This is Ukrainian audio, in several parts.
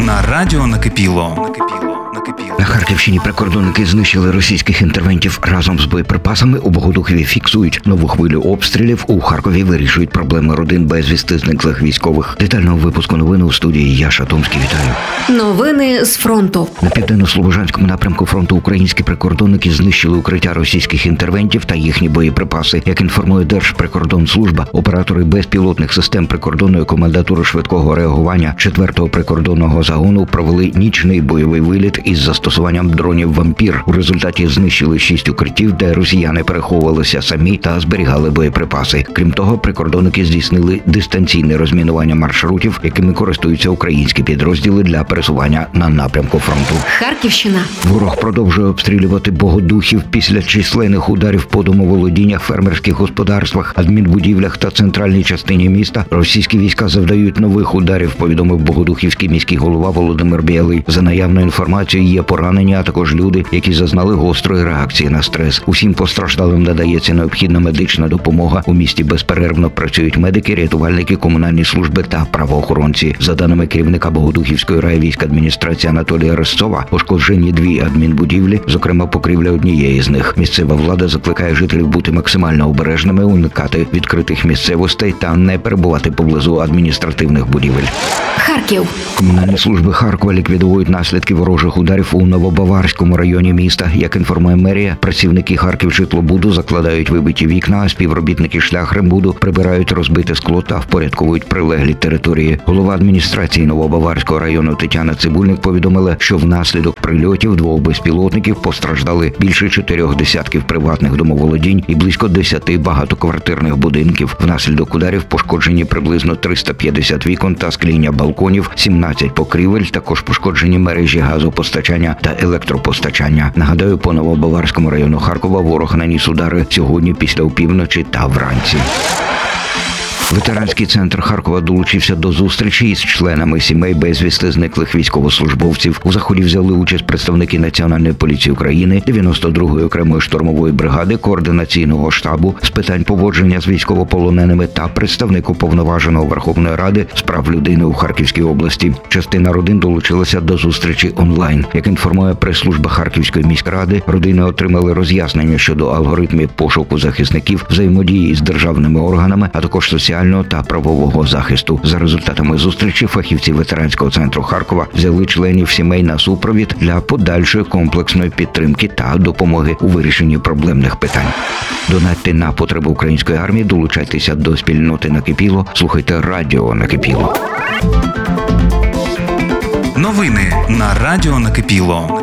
на радіо накипіло. На Харківщині прикордонники знищили російських інтервентів разом з боєприпасами. У Богодухові фіксують нову хвилю обстрілів. У Харкові вирішують проблеми родин безвісти зниклих військових. Детального випуску новин у студії Яша Томський. Вітаю. Новини з фронту. На південно-слобожанському напрямку фронту українські прикордонники знищили укриття російських інтервентів та їхні боєприпаси. Як інформує Держприкордонслужба, оператори безпілотних систем прикордонної комендатури швидкого реагування 4-го прикордонного загону провели нічний бойовий виліт із застосуванням дронів «Вампір». У результаті знищили 6 укриттів, де росіяни переховувалися самі та зберігали боєприпаси. Крім того, прикордонники здійснили дистанційне розмінування маршрутів, якими користуються українські підрозділи для пересування на напрямку фронту. Харківщина. Ворог продовжує обстрілювати Богодухів після численних ударів по домоволодіннях, фермерських господарствах, адмінбудівлях та центральній частині міста. Російські війська завдають нових ударів, повідомив Богодухівський міський голова Володимир Білий. За наявною інформацією, є поранені, а також люди, які зазнали гострої реакції на стрес. Усім постраждалим надається необхідна медична допомога. У місті безперервно працюють медики, рятувальники, комунальні служби та правоохоронці. За даними керівника Богодухівської райвійськадміністрації Анатолія Резцова, пошкоджені 2 адмінбудівлі, зокрема покрівля однієї з них. Місцева влада закликає жителів бути максимально обережними, уникати відкритих місцевостей та не перебувати поблизу адміністративних будівель. Харків. Комунальні служби Харкова ліквідують наслідки ворожих ударів у Новобаварському районі міста. Як інформує мерія, працівники Харківжитлобуду закладають вибиті вікна, а співробітники Шляхрембуду прибирають розбите скло та впорядковують прилеглі території. Голова адміністрації Новобаварського району Тетяна Цибульник повідомила, що внаслідок прильотів 2 безпілотників постраждали більше 4 десятків приватних домоволодінь і близько 10 багатоквартирних будинків. Внаслідок ударів пошкоджені приблизно 350 вікон та скління балконів, 17 покрівель, також пошкоджені мережі газопостачання та електропостачання. Нагадаю, по Новобаварському району Харкова ворог наніс удари сьогодні після опівночі та вранці. Ветеранський центр Харкова долучився до зустрічі із членами сімей безвісти зниклих військовослужбовців. У заході взяли участь представники Національної поліції України, 92-ї окремої штурмової бригади, координаційного штабу з питань поводження з військовополоненими та представник уповноваженого Верховної Ради з прав людини у Харківській області. Частина родин долучилася до зустрічі онлайн. Як інформує прес-служба Харківської міськради, родини отримали роз'яснення щодо алгоритмів пошуку захисників, взаємодії з державними органами, а також соціального та правового захисту. За результатами зустрічі фахівці ветеранського центру Харкова взяли членів сімей на супровід для подальшої комплексної підтримки та допомоги у вирішенні проблемних питань. Донатьте на потреби української армії, долучайтеся до спільноти «Накипіло», слухайте радіо «Накипіло». Новини на радіо накипіло.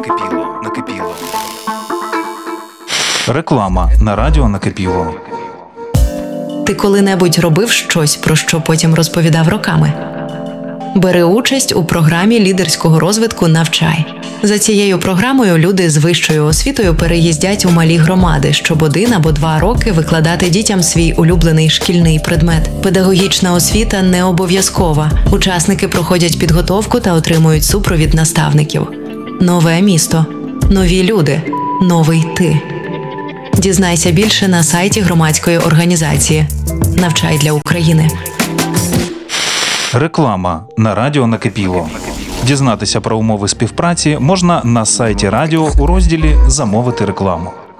Реклама на радіо накипіло. Ти коли-небудь робив щось, про що потім розповідав роками? Бери участь у програмі лідерського розвитку «Навчай». За цією програмою люди з вищою освітою переїздять у малі громади, щоб 1 або 2 роки викладати дітям свій улюблений шкільний предмет. Педагогічна освіта не обов'язкова. Учасники проходять підготовку та отримують супровід наставників. Нове місто. Нові люди. Новий ти. Дізнайся більше на сайті громадської організації «Навчай для України». Реклама на радіо накипіло. Дізнатися про умови співпраці можна на сайті радіо у розділі «Замовити рекламу».